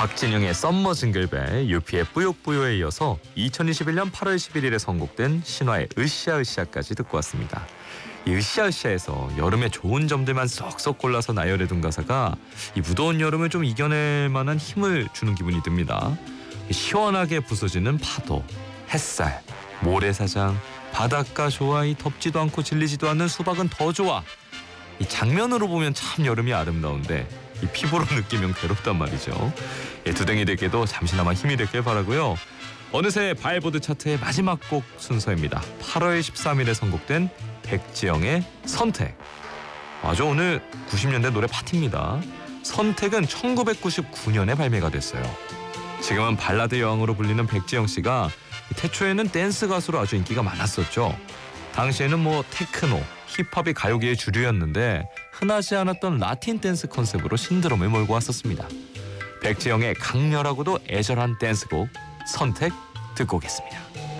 박진영의 썸머 징글벨, 유피의 뿌요뿌요에 이어서 2021년 8월 11일에 선곡된 신화의 으쌰으쌰까지 듣고 왔습니다. 이 으쌰으쌰에서 여름의 좋은 점들만 쏙쏙 골라서 나열해둔 가사가 이 무더운 여름을 좀 이겨낼 만한 힘을 주는 기분이 듭니다. 시원하게 부서지는 파도, 햇살, 모래사장, 바닷가 좋아, 이 덥지도 않고 질리지도 않는 수박은 더 좋아. 이 장면으로 보면 참 여름이 아름다운데 이 피부로 느끼면 괴롭단 말이죠. 두댕이들께도 잠시나마 힘이 됐길 바라고요. 어느새 바일보드 차트의 마지막 곡 순서입니다. 8월 13일에 선곡된 백지영의 선택. 맞아, 오늘 90년대 노래 파티입니다. 선택은 1999년에 발매가 됐어요. 지금은 발라드 여왕으로 불리는 백지영 씨가 태초에는 댄스 가수로 아주 인기가 많았었죠. 당시에는 뭐 테크노, 힙합이 가요계의 주류였는데 흔하지 않았던 라틴 댄스 컨셉으로 신드롬을 몰고 왔었습니다. 백지영의 강렬하고도 애절한 댄스곡 선택 듣고 오겠습니다.